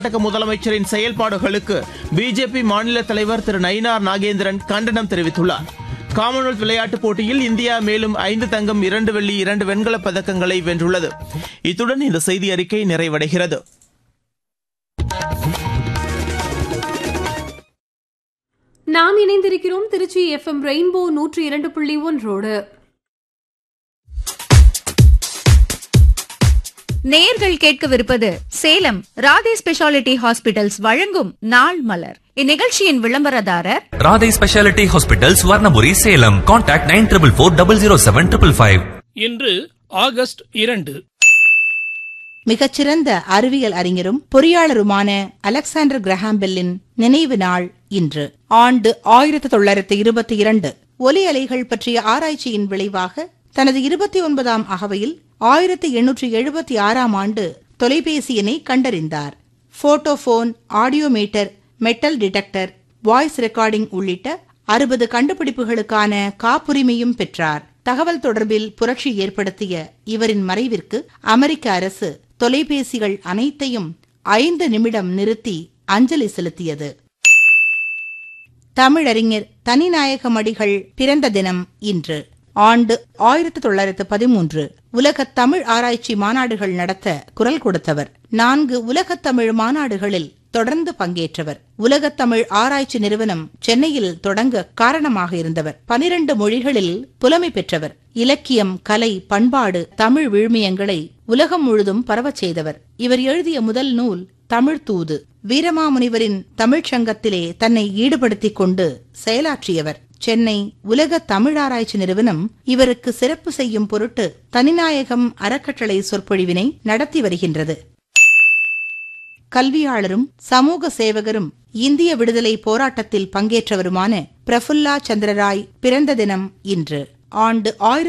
கர்நாடக முதலமைச்சரின் செயல்பாடுகளுக்கு பிஜேபி மாநில தலைவர் திரு நயினார் நாகேந்திரன் கண்டனம் தெரிவித்துள்ளார். காமன்வெல்த் விளையாட்டுப் போட்டியில் இந்தியா மேலும் 5 தங்கம் 2 வெள்ளி 2 வெண்கலப் பதக்கங்களை வென்றுள்ளது. இத்துடன் இந்த செய்தி அறிக்கை நிறைவடைகிறது. நாம் இணைந்திருக்கிறோம் திருச்சி எஃப்எம் ரெயின்போ 102.1. நேயர்கள் கேட்கவிருப்பது சேலம் ராதே ஸ்பெஷாலிட்டி ஹாஸ்பிட்டல்ஸ் வழங்கும் நாள் மலர். இந்நிகழ்ச்சியின் விளம்பரதாரர் Radhe speciality hospitals வர்ணமுரி Salem. Contact 94400755. இன்று ஆகஸ்ட் 2. மிகச்சிறந்த அறிவியல் அறிஞரும் பொறியாளருமான அலெக்சாண்டர் கிரஹாம்பெல்லின் நினைவு நாள் இன்று. ஆண்டு 1922. ஒலி அலைகள் பற்றிய ஆராய்ச்சியின் விளைவாக தனது 29ஆம் அகவையில் 1876ஆம் ஆண்டு தொலைபேசியினை கண்டறிந்தார். Photophone, audiometer, metal detector, voice recording உள்ளிட்ட 60 கண்டுபிடிப்புகளுக்கான காப்புரிமையும் பெற்றார். தகவல் தொடர்பில் புரட்சி ஏற்படுத்திய இவரின் மறைவிற்கு அமெரிக்க அரசு தொலைபேசிகள் அனைத்தையும் 5 நிமிடம் நிறுத்தி அஞ்சலி செலுத்தியது. தமிழறிஞர் தனிநாயகம் அடிகள் பிறந்த தினம் இன்று. ஆண்டு 1913. உலகத் தமிழ் ஆராய்ச்சி மாநாடுகள் நடத்த குரல் கொடுத்தவர். 4 உலகத் தமிழ் மாநாடுகளில் தொடர்ந்து பங்கேற்றவர். உலகத் தமிழ் ஆராய்ச்சி நிறுவனம் சென்னையில் தொடங்க காரணமாக இருந்தவர். 12 மொழிகளில் புலமை பெற்றவர். இலக்கியம், கலை, பண்பாடு, தமிழ் விழுமியங்களை உலகம் முழுதும் பரவச் செய்தவர். இவர் எழுதிய முதல் நூல் தமிழ் தூது. வீரமாமுனிவரின் தமிழ்ச்சங்கத்திலே தன்னை ஈடுபடுத்திக் கொண்டு செயலாற்றியவர். சென்னை உலக தமிழாராய்ச்சி நிறுவனம் இவருக்கு சிறப்பு செய்யும் பொருட்டு தனிநாயகம் அறக்கட்டளை சொற்பொழிவினை நடத்தி வருகின்றது. கல்வியாளரும் சமூக சேவகரும் இந்திய விடுதலை போராட்டத்தில் பங்கேற்றவருமான பிரஃபுல்லா சந்திரராய் பிறந்த தினம் இன்று. ஆண்டு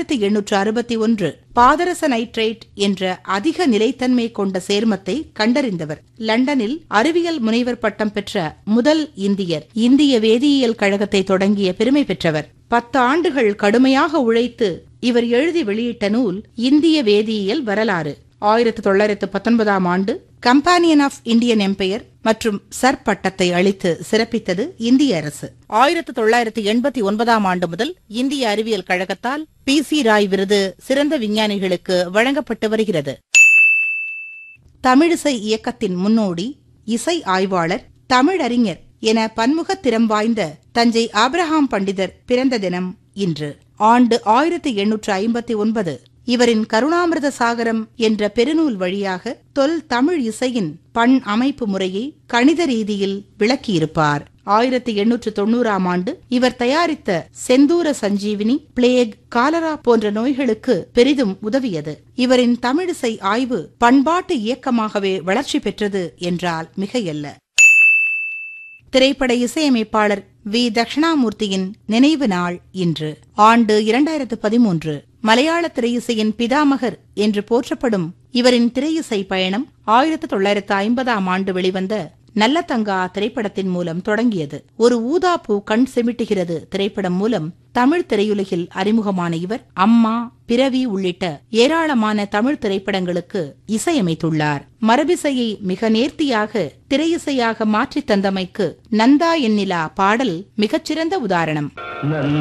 1861. பாதரச நைட்ரேட் என்ற அதிக நிலைத்தன்மை கொண்ட சேர்மத்தை கண்டறிந்தவர். லண்டனில் அறிவியல் முனைவர் பட்டம் பெற்ற முதல் இந்தியர். இந்திய வேதியியல் கழகத்தை தொடங்கிய பெருமை பெற்றவர். 10 ஆண்டுகள் கடுமையாக உழைத்து இவர் எழுதி வெளியிட்ட நூல் இந்திய வேதியியல் வரலாறு. 1919ஆம் ஆண்டு கம்பானியன் ஆஃப் இந்தியன் எம்பையர் மற்றும் சர் பட்டத்தை அளித்து சிறப்பித்தது இந்திய அரசு. 1989ஆம் ஆண்டு முதல் இந்திய அறிவியல் கழகத்தால் PC ராய் விருது சிறந்த விஞ்ஞானிகளுக்கு வழங்கப்பட்டு வருகிறது. தமிழிசை இயக்கத்தின் முன்னோடி, இசை ஆய்வாளர், தமிழறிஞர் என பன்முகத் திறம் வாய்ந்த தஞ்சை ஆபிரகாம் பண்டிதர் பிறந்த தினம் இன்று. ஆண்டு 1859. இவரின் கருணாமிர்த சாகரம் என்ற பெருநூல் வழியாக தொல் தமிழ் இசையின் பண் அமைப்பு முறையை கணித ரீதியில் விளக்கியிருப்பார். 1890ஆம் ஆண்டு இவர் தயாரித்த செந்தூர சஞ்சீவினி, பிளேக், காலரா போன்ற நோய்களுக்கு பெரிதும் உதவியது. இவரின் தமிழிசை ஆய்வு பண்பாட்டு இயக்கமாகவே வளர்ச்சி பெற்றது என்றால் மிகையல்ல. திரைப்பட இசையமைப்பாளர் வி. தட்சிணாமூர்த்தியின் நினைவு நாள் இன்று. ஆண்டு 2013. மலையாள திரையிசையின் பிதாமகர் என்று போற்றப்படும் இவரின் திரையிசை பயணம் 1950ஆம் ஆண்டு வெளிவந்த நல்ல தங்கா திரைப்படத்தின் மூலம் தொடங்கியது. ஒரு ஊதாப்பூ கண் செமிட்டுகிறது திரைப்படம் மூலம் தமிழ் திரையுலகில் அறிமுகமான இவர் அம்மா, பிறவி உள்ளிட்ட ஏராளமான தமிழ் திரைப்படங்களுக்கு இசையமைத்துள்ளார். மரபிசையை மிக நேர்த்தியாக திரையிசையாக மாற்றித் தந்தமைக்கு நந்தா எண்ணிலா பாடல் மிகச்சிறந்த உதாரணம்.